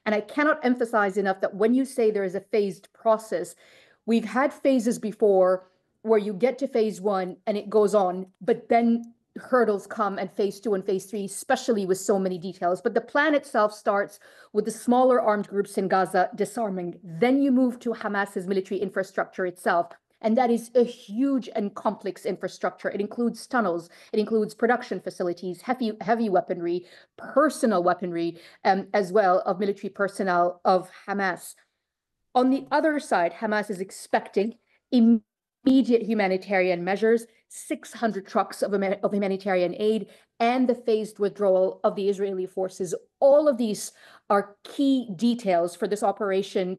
And I cannot emphasize enough that when you say there is a phased process, we've had phases before where you get to phase one and it goes on, but then hurdles come and phase two and phase three, especially with so many details. But the plan itself starts with the smaller armed groups in Gaza disarming. Then you move to Hamas's military infrastructure itself. And that is a huge and complex infrastructure. It includes tunnels, it includes production facilities, heavy weaponry, personal weaponry, as well of military personnel of Hamas. On the other side, Hamas is expecting immediate humanitarian measures, 600 trucks of humanitarian aid, and the phased withdrawal of the Israeli forces. All of these are key details for this operation.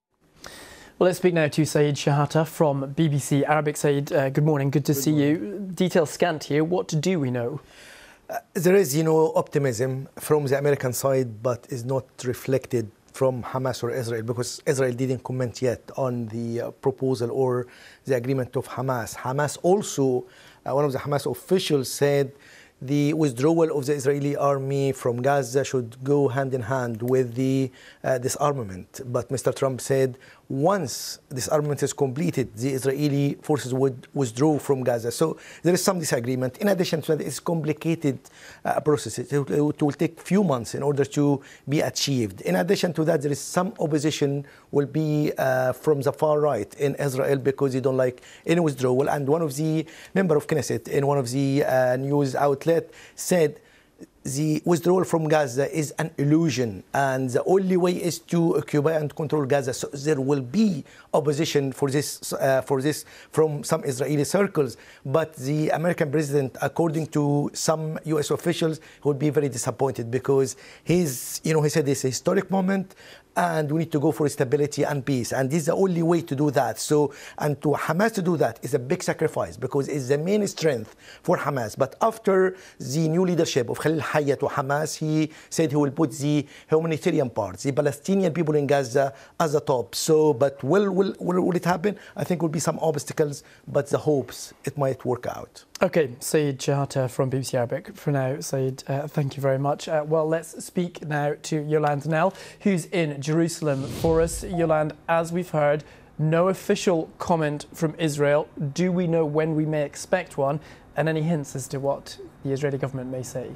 Well, let's speak now to Saeed Shahata from BBC Arabic. Saeed, good morning. Good to see you. Details scant here. What do we know? There is, optimism from the American side, but is not reflected from Hamas or Israel, because Israel didn't comment yet on the proposal or the agreement of Hamas. Hamas also, one of the Hamas officials said the withdrawal of the Israeli army from Gaza should go hand in hand with the disarmament. But Mr. Trump said once disarmament is completed, the Israeli forces would withdraw from Gaza. So there is some disagreement. In addition to that, it's a complicated process. It will take few months in order to be achieved. In addition to that, there is some opposition will be from the far right in Israel because they don't like any withdrawal. And one of the member of Knesset in one of the news outlet said the withdrawal from Gaza is an illusion, and the only way is to occupy and control Gaza. So there will be opposition for this from some Israeli circles. But the American president, according to some U.S. officials, would be very disappointed because he said it's a historic moment, and we need to go for stability and peace. And this is the only way to do that. So, and to Hamas to do that is a big sacrifice because it's the main strength for Hamas. But after the new leadership of Khalil Hayya to Hamas, he said he will put the humanitarian part, the Palestinian people in Gaza, as the top. So, but will it happen? I think will be some obstacles, but the hopes it might work out. OK, Saeed Shahata from BBC Arabic. For now, Saeed, thank you very much. Well, let's speak now to Yolande Knell, who's in Jerusalem for us. Yolande, as we've heard, no official comment from Israel. Do we know when we may expect one? And any hints as to what the Israeli government may say?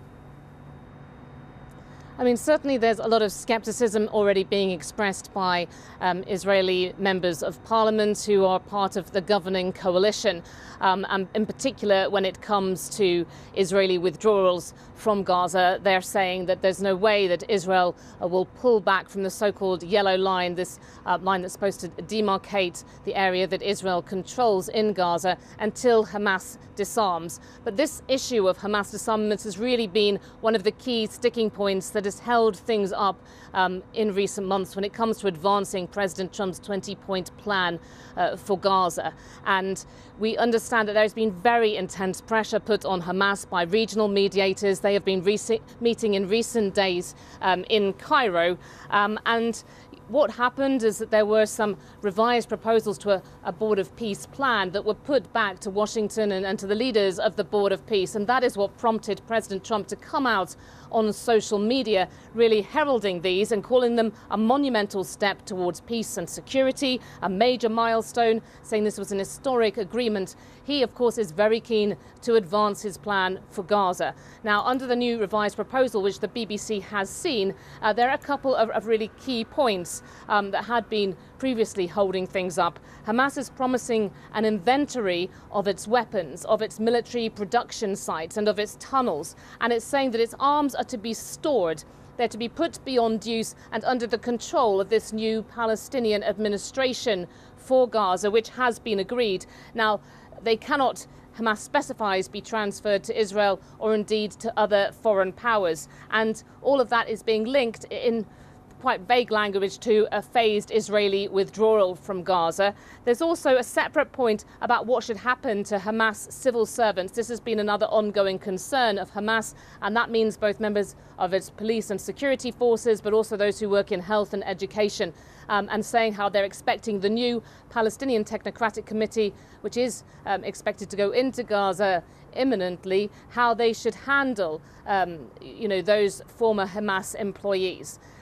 I mean, certainly there's a lot of scepticism already being expressed by Israeli members of parliament who are part of the governing coalition, and in particular when it comes to Israeli withdrawals from Gaza. They're saying that there's no way that Israel will pull back from the so-called yellow line, this line that's supposed to demarcate the area that Israel controls in Gaza until Hamas disarms. But this issue of Hamas disarmament has really been one of the key sticking points that has held things up in recent months when it comes to advancing President Trump's 20-point plan for Gaza. And we understand that there's been very intense pressure put on Hamas by regional mediators. They have been meeting in recent days in Cairo, and what happened is that there were some revised proposals to a Board of Peace plan that were put back to Washington and to the leaders of the Board of Peace. And that is what prompted President Trump to come out on social media, really heralding these and calling them a monumental step towards peace and security, a major milestone, saying this was an historic agreement. He, of course, is very keen to advance his plan for Gaza. Now, under the new revised proposal, which the BBC has seen, there are a couple of really key points that had been previously holding things up. Hamas is promising an inventory of its weapons, of its military production sites and of its tunnels. And it's saying that its arms are to be stored. They're to be put beyond use and under the control of this new Palestinian administration for Gaza, which has been agreed. Now, they cannot, Hamas specifies, be transferred to Israel or indeed to other foreign powers. And all of that is being linked in quite vague language to a phased Israeli withdrawal from Gaza. There's also a separate point about what should happen to Hamas civil servants. This has been another ongoing concern of Hamas, and that means both members of its police and security forces, but also those who work in health and education, and saying how they're expecting the new Palestinian Technocratic Committee, which is expected to go into Gaza imminently, how they should handle those former Hamas employees.